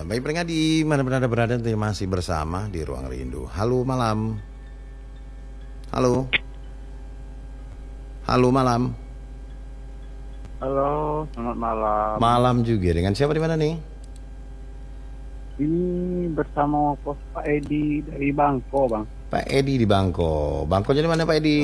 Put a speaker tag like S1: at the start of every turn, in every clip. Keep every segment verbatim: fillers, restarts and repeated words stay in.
S1: baik pendengar di mana-mana Anda berada, terima masih bersama di Ruang Rindu. Halo malam. Halo. Halo malam.
S2: Halo, selamat malam.
S1: Malam juga. Dengan siapa di mana nih?
S2: Ini bersama Pos Pak Edi dari Bangko, Bang.
S1: Pak Edi di Bangko. Bangkonya di mana Pak Edi?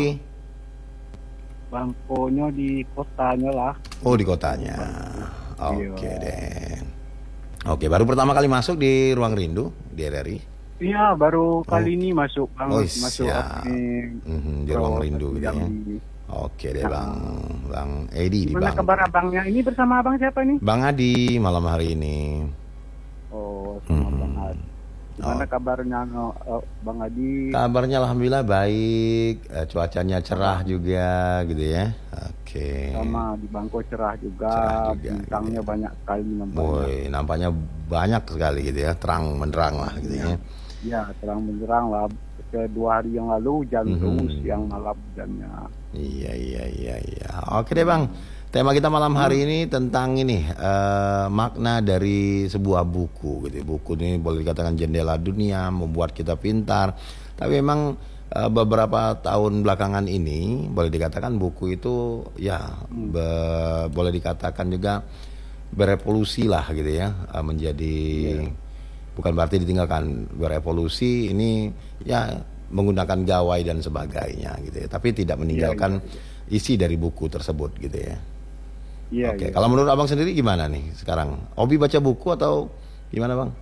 S2: Bangkonya di kotanya lah.
S1: Oh, di kotanya. Oke
S2: Iya.
S1: deh. Oke, baru pertama kali masuk di Ruang Rindu di R R I.
S2: Iya, baru kali
S1: Oh.
S2: ini masuk, Bang.
S1: Oh,
S2: masuk
S1: siap.
S2: ini.
S1: Mhm, di Ruang Rindu gitu ya.
S2: Jambi.
S1: Oke deh
S2: Nah.
S1: Bang. Bang Edi di
S2: Gimana
S1: Bangko.
S2: kabar abangnya? Ini bersama abang siapa nih?
S1: Bang Adi malam hari ini.
S2: Oh, sama
S1: Mhm.
S2: Bang Adi. Gimana
S1: Oh.
S2: kabarnya no, eh, Bang Adi?
S1: Kabarnya alhamdulillah baik, eh, cuacanya cerah juga gitu ya. Oke.
S2: Sama di Bangko cerah juga,
S1: Cerah juga,
S2: bintangnya
S1: gitu ya.
S2: banyak sekali nampaknya.
S1: Woi, nampaknya banyak sekali gitu ya, terang menderang lah gitu ya.
S2: Ya, terang benderang lah. Kedua hari yang lalu hujan
S1: Mhm.
S2: terus, yang malam hujannya.
S1: Iya iya iya iya. Oke deh Bang. Tema kita malam hari ini tentang ini eh, makna dari sebuah buku gitu. Buku ini boleh dikatakan jendela dunia, membuat kita pintar. Tapi memang eh, beberapa tahun belakangan ini boleh dikatakan buku itu ya be- boleh dikatakan juga berevolusi lah gitu ya, eh, menjadi bukan berarti ditinggalkan, berevolusi ini ya menggunakan gawai dan sebagainya gitu ya. Tapi tidak meninggalkan isi dari buku tersebut gitu ya.
S2: Iya,
S1: Oke,
S2: iya.
S1: kalau menurut abang sendiri gimana nih sekarang? Hobi baca buku atau gimana bang?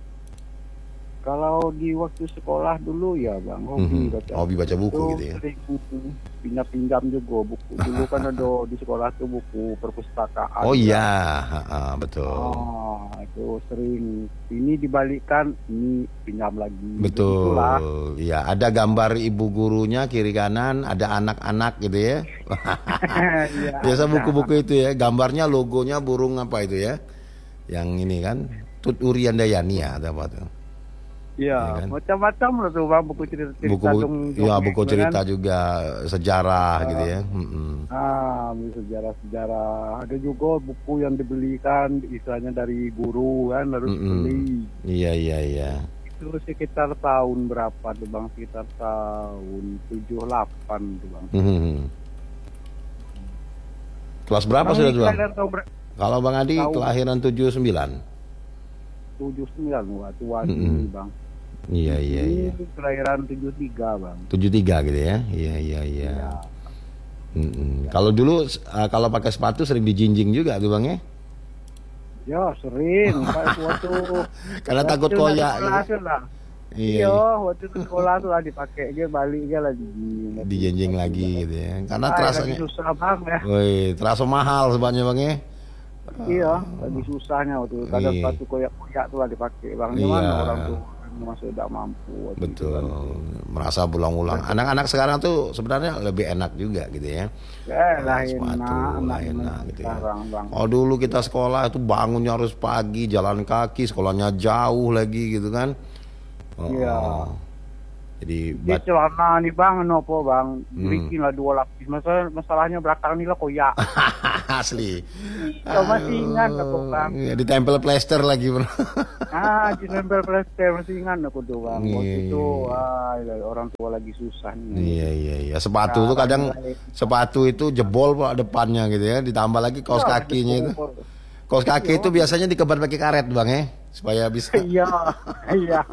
S2: Kalau di waktu sekolah dulu ya Bang, hobi
S1: Mhm,
S2: baca.
S1: hobi baca buku
S2: Itu
S1: gitu ya.
S2: sering pinjam-pinjam juga buku. Dulu kan ada di sekolah tuh buku perpustakaan.
S1: Oh
S2: kan.
S1: iya, ha-ha, betul,
S2: Oh, itu sering. Ini dibalikkan, ini pinjam lagi.
S1: betul.
S2: Begitulah.
S1: Iya, ada gambar ibu gurunya kiri kanan, ada anak-anak gitu ya.
S2: Iya,
S1: Biasa
S2: ada.
S1: buku-buku itu ya, gambarnya logonya burung apa itu ya? Yang ini kan, Tut Urian Dayani ya, atau apa tuh?
S2: Iya,
S1: Iya kan?
S2: macam-macam lah tuh Bang buku cerita-cerita
S1: Buku-buku,
S2: dong-
S1: ya
S2: dongeng,
S1: buku
S2: kan.
S1: cerita juga sejarah gitu ya. Mm-mm.
S2: Ah, sejarah-sejarah. Ada juga buku yang dibelikan, istilahnya dari guru kan, harus
S1: Mm-mm.
S2: beli.
S1: Iya iya iya.
S2: Itu sekitar tahun berapa tuh Bang? Sekitar tahun tujuh puluh delapan tuh Bang.
S1: Mhm. Kelas berapa
S2: Bang,
S1: sudah
S2: ini
S1: tuh bang?
S2: kelahiran tahun ber-
S1: Kalau Bang Adi
S2: Tahun.
S1: kelahiran tujuh puluh sembilan.
S2: tujuh puluh sembilan, wah tua
S1: Mm-mm.
S2: ini Bang.
S1: Iya iya
S2: Ini
S1: iya.
S2: kelahiran tujuh puluh tiga Bang.
S1: tujuh puluh tiga gitu ya. Iya iya iya.
S2: Ya.
S1: Mm-mm. Kalau dulu uh, kalau pakai sepatu sering dijinjing juga tuh Bang ya.
S2: Ya sering, Pak waktu
S1: Karena takut
S2: waktu
S1: koyak
S2: sekolah
S1: gitu.
S2: tuh lah.
S1: Iya,
S2: Iya, waktu itu sekolah tuh lah dipakai aja balik aja lah di
S1: dijinjing lagi gitu ya. Karena
S2: Ah,
S1: terasanya,
S2: lagi susah bang ya.
S1: woi, terasa mahal sebenarnya Bang ya.
S2: Iya, lagi susahnya waktu itu. Kadang
S1: Iya.
S2: sepatu koyak-koyak tuh lah dipakai bang.
S1: Iya.
S2: Gimana orang tuh masih tidak mampu. waktu itu
S1: Betul,
S2: kan.
S1: merasa berulang-ulang. Anak-anak sekarang tuh sebenarnya lebih enak juga gitu ya.
S2: Eh, lah
S1: Sepatu
S2: enak,
S1: lah
S2: anak
S1: enak gitu ya.
S2: sekarang bang.
S1: Oh dulu kita sekolah itu bangunnya harus pagi, jalan kaki, sekolahnya jauh lagi gitu kan. Oh,
S2: Iya.
S1: Jadi
S2: Di
S1: bat-
S2: celana nih bang, nopo bang,
S1: Hmm.
S2: bikin lah dua lapis. Masalah masalahnya belakang ini lah koyak.
S1: asli.
S2: Kau masih ingat aku bang?
S1: Iya, ditempel plester lagi bro.
S2: Ah, di nempel plaster masih ingat aku tuh bang. Waktu
S1: Iya,
S2: itu,
S1: iya.
S2: ah, orang tua lagi susah nih.
S1: Iya iya iya. Sepatu tuh kadang sepatu itu jebol pak depannya gitu ya. Ditambah lagi kaos
S2: Ya,
S1: kakinya itu.
S2: betul.
S1: Kaos kaki itu biasanya dikebar pakai karet bang ya, supaya bisa.
S2: Iya, iya.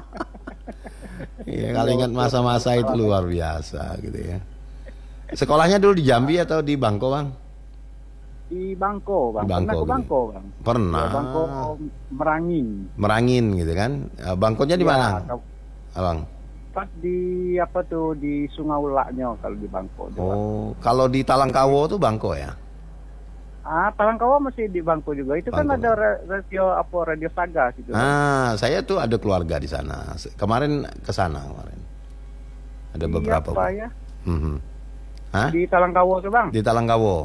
S1: Iya, kalau ingat masa-masa itu luar biasa gitu ya. Sekolahnya dulu di Jambi atau di Bangko, Bang?
S2: Di Bangko, bang.
S1: Di Bangko,
S2: Pernah ke
S1: gitu.
S2: Bangko, bang.
S1: Pernah.
S2: Ya, Bangko Merangin.
S1: Merangin gitu kan. Eh, Bangkonya di
S2: Ya,
S1: mana?
S2: kau-
S1: Abang.
S2: Pas di apa tuh di Sungai Ulaknya kalau di Bangko. tuh, Bang.
S1: Oh, kalau di Talangkawo tuh Bangko ya?
S2: Ah, Talangkawa masih di Bangko juga. Itu kan
S1: Bangko.
S2: ada ra- radio apa radio Saga gitu.
S1: Ah, saya tuh ada keluarga di sana. Se- Kemarin ke sana kemarin. Ada
S2: Di
S1: beberapa.
S2: apa
S1: Bang.
S2: ya?
S1: Mhm. Hah?
S2: Di Talangkawa tuh, Bang.
S1: Di Talangkawo.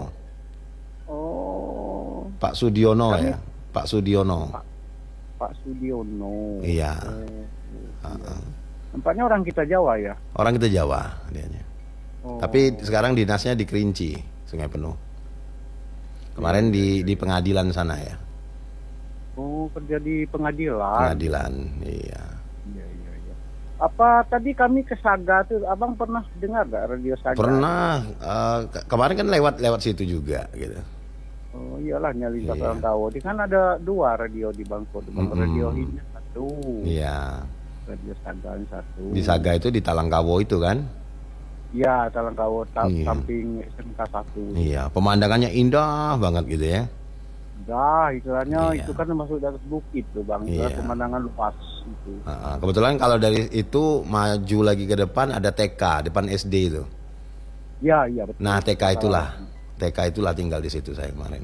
S2: Oh,
S1: Pak Sudiono
S2: Kami-
S1: ya? Pak Sudiono.
S2: Pak Sudiono.
S1: Iya.
S2: Oh.
S1: Ah, ah.
S2: Nampaknya orang kita Jawa ya.
S1: Orang kita Jawa dianya.
S2: Oh.
S1: Tapi sekarang dinasnya di Kerinci, Sungai Penuh. Kemarin di di pengadilan sana ya.
S2: Oh anu kerja di pengadilan.
S1: Pengadilan, iya.
S2: Iya, iya, iya. Apa tadi kami ke Saga tuh, abang pernah dengar gak radio Saga?
S1: Pernah, uh, ke kemarin kan lewat lewat situ juga gitu.
S2: Oh iyalah nyali
S1: Iya.
S2: Talangkawo. Di kan ada dua radio di Bangko, Bang.
S1: Mm-mm.
S2: Radio ini satu,
S1: Iya.
S2: radio Saga ini satu.
S1: Di Saga itu di Talangkawo itu kan?
S2: Iya, Talangkawo ta-
S1: Iya.
S2: samping S M K satu.
S1: Iya, pemandangannya indah banget gitu ya.
S2: Dah, istilahnya
S1: Iya.
S2: itu kan masuk dari bukit tuh Bang. Istilah
S1: Iya.
S2: pemandangan luas itu.
S1: Uh, kebetulan kalau dari itu maju lagi ke depan ada T K, depan S D itu.
S2: Iya, iya betul.
S1: Nah T K itulah, T K itulah tinggal di situ saya kemarin.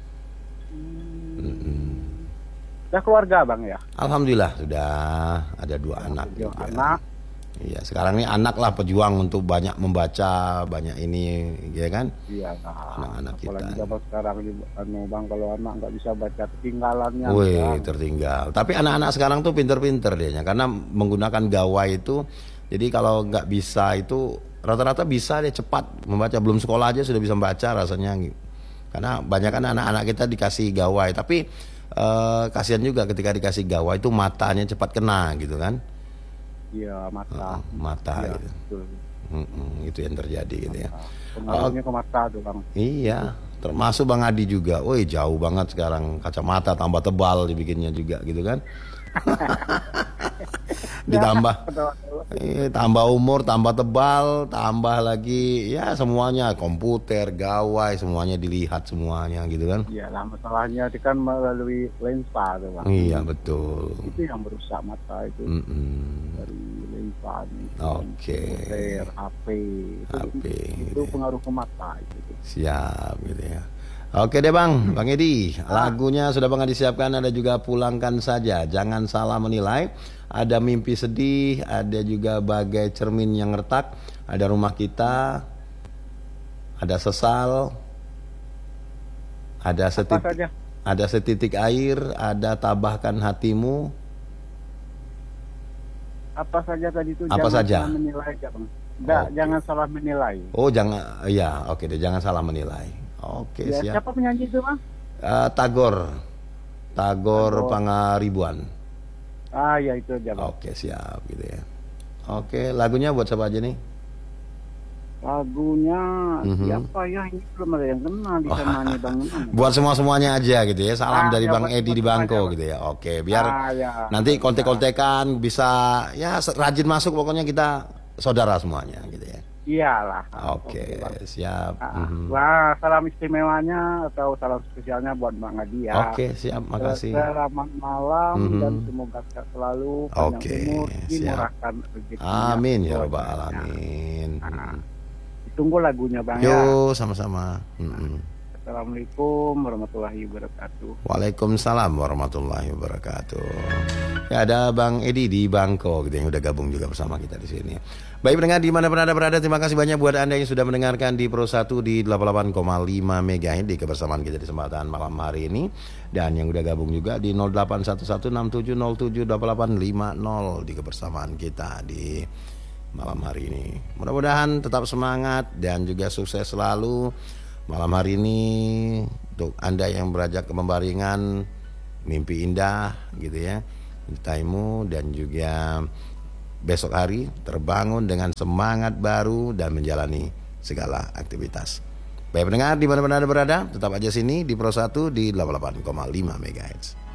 S1: Mm-mm.
S2: Udah keluarga Bang ya?
S1: Alhamdulillah sudah ada dua anak
S2: Dua
S1: juga.
S2: anak.
S1: Iya, sekarang ini anak lah pejuang untuk banyak membaca, banyak ini, ya kan?
S2: Iya, nah,
S1: Anak-anak kita.
S2: apalagi zaman sekarang di anu Bang, kalau anak nggak bisa baca ketinggalannya.
S1: Wih,
S2: Bang.
S1: tertinggal. Tapi anak-anak sekarang tuh pinter-pinter dia, karena menggunakan gawai itu. Jadi kalau nggak bisa itu rata-rata bisa dia cepat membaca. Belum sekolah aja sudah bisa membaca rasanya. Karena banyak kan anak-anak kita dikasih gawai, tapi eh, kasihan juga ketika dikasih gawai itu matanya cepat kena gitu kan?
S2: Iya, mata.
S1: Uh, mata
S2: Iya,
S1: gitu.
S2: betul.
S1: Mm-mm, itu yang terjadi gitu ya.
S2: Pengaruhnya ke mata tuh Bang.
S1: Iya, termasuk Bang Adi juga. Woi, jauh banget sekarang kacamata tambah tebal dibikinnya juga gitu kan. Ditambah eh, tambah umur, tambah tebal, tambah lagi ya semuanya komputer, gawai, semuanya dilihat semuanya gitu kan.
S2: Iya lah, masalahnya itu kan melalui lensa tuh Bang.
S1: Iya, betul.
S2: Itu yang merusak mata itu.
S1: Mm-mm.
S2: Dari lensa nih.
S1: Oke.
S2: Komputer, H P. Itu,
S1: H P,
S2: itu
S1: gitu ya.
S2: pengaruh ke mata itu.
S1: Siap gitu ya. Oke deh Bang, Bang Edi, lagunya sudah Bang Edi siapkan, ada juga Pulangkan Saja, Jangan Salah Menilai, ada Mimpi Sedih, ada juga Bagai Cermin Yang Retak, ada Rumah Kita, ada Sesal, ada
S2: Apa
S1: Setitik,
S2: saja?
S1: ada Setitik Air, ada Tabahkan Hatimu.
S2: Apa saja tadi itu?
S1: Apa
S2: jangan
S1: saja?
S2: salah menilai aja Bang. Enggak,
S1: Oke.
S2: jangan salah menilai.
S1: Oh jangan, ya oke deh, jangan salah menilai. Oke
S2: Ya,
S1: siap.
S2: siapa penyanyi itu Bang?
S1: Eh, Tagor, Tagor
S2: Tagor.
S1: Pangaribuan.
S2: Ah ya itu aja Bang.
S1: Oke siap gitu ya. Oke, lagunya buat siapa aja nih?
S2: Lagunya
S1: Mhm.
S2: siapa ya? Ini belum ada yang kenal di sana nih Bang.
S1: Buat semua semuanya aja gitu ya. Salam
S2: Ah,
S1: dari
S2: ya,
S1: Bang
S2: buat
S1: Edi di
S2: semua
S1: Bangko
S2: aja,
S1: gitu ya. Oke, biar
S2: Ah, ya.
S1: nanti kontek-kontekan bisa ya rajin masuk, pokoknya kita saudara semuanya gitu ya.
S2: Iyalah.
S1: Oke,
S2: Bang.
S1: siap.
S2: Ah,
S1: Mhm.
S2: Wah, salam istimewanya atau salam spesialnya buat Bang Adi ya.
S1: Oke, siap, makasih.
S2: Selamat malam
S1: Mhm.
S2: dan semoga sehat selalu, panjang
S1: Oke,
S2: umur,
S1: siap.
S2: dimurahkan rezekinya.
S1: Amin ya
S2: buat
S1: rabbal
S2: semuanya.
S1: alamin.
S2: Ah.
S1: Mhm.
S2: Tunggu lagunya Bang ya.
S1: Yo, sama-sama. Mhm.
S2: Assalamualaikum warahmatullahi wabarakatuh.
S1: Waalaikumsalam warahmatullahi wabarakatuh. Ya, ada Bang Edi di Bangko gitu yang udah gabung juga bersama kita di sini. Baik pendengar di mana pun Anda berada, terima kasih banyak buat Anda yang sudah mendengarkan di Pro satu di delapan puluh delapan koma lima megahertz di kebersamaan kita di kesempatan malam hari ini, dan yang udah gabung juga di nol delapan satu satu enam tujuh nol tujuh delapan delapan lima nol di kebersamaan kita di malam hari ini. Mudah-mudahan tetap semangat dan juga sukses selalu. Malam hari ini untuk Anda yang beranjak ke pembaringan, mimpi indah gitu ya, taimu, dan juga besok hari terbangun dengan semangat baru dan menjalani segala aktivitas. Baik pendengar di mana-mana Anda berada, tetap aja sini di Pro satu di delapan puluh delapan koma lima megahertz.